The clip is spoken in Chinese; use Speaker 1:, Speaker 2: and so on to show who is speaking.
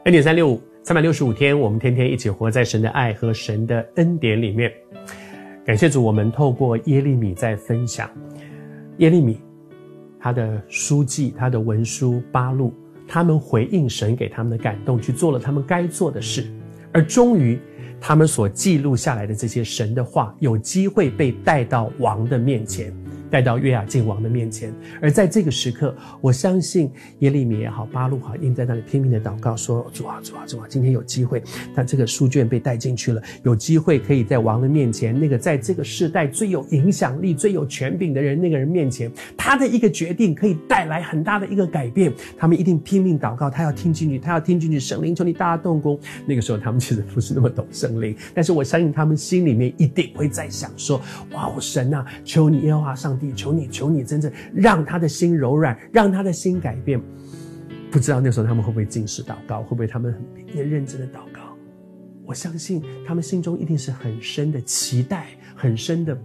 Speaker 1: 恩典365 365天，我们天天一起活在神的爱和神的恩典里面。感谢主，我们透过耶利米在分享，耶利米他的书记、他的文书巴录，他们回应神给他们的感动，去做了他们该做的事，而终于他们所记录下来的这些神的话，有机会被带到王的面前，带到约雅敬王的面前。而在这个时刻，我相信耶利米也好，巴录好，一定在那里拼命的祷告说，主啊主啊主啊，今天有机会，他这个书卷被带进去了，有机会可以在王的面前，那个在这个世代最有影响力最有权柄的人，那个人面前，他的一个决定可以带来很大的一个改变。他们一定拼命祷告，他要听进去，他要听进去，圣灵求你大动工。那个时候他们其实不是那么懂圣灵，但是我相信他们心里面一定会在想说，哇，我神啊，求你耶和华上帝，求你真正让他的心柔软，让他的心改变。不知道那时候他们会不会禁食祷告，会不会他们很认真的祷告。我相信他们心中一定是很深的期待，很深的